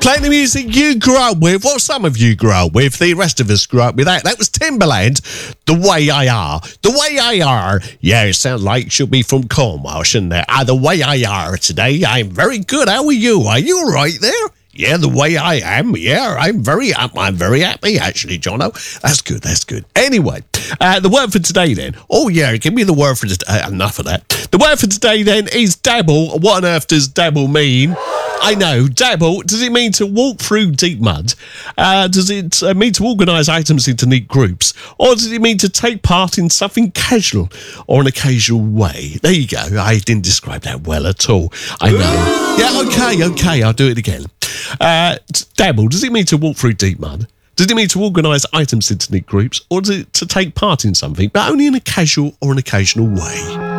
Playing the music you grew up with, well, some of you grew up with, the rest of us grew up with that. That was Timbaland, The Way I Are. The Way I Are. Yeah, it sounds like it should be from Cornwall, shouldn't it? The way I are today, I'm very good. How are you? Are you all right there? Yeah, the way I am. Yeah, I'm very happy, actually, Jono. That's good, that's good. Anyway, the word for today then. Oh, yeah, give me the word for today. Enough of that. The word for today then is dabble. What on earth does dabble mean? I know, dabble, does it mean to walk through deep mud? Does it mean to organise items into neat groups? Or does it mean to take part in something casual or an occasional way? There you go. I didn't describe that well at all. I know. Yeah, okay, I'll do it again. Dabble, does it mean to walk through deep mud? Does it mean to organise items into neat groups? Or does it to take part in something, but only in a casual or an occasional way?